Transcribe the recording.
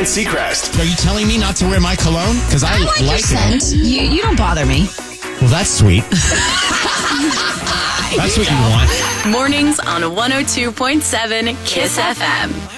and Seacrest. Are you telling me not to wear my cologne? Because I like your it. scent. You don't bother me. Well, that's sweet. That's what you want. Mornings on 102.7 KISS FM.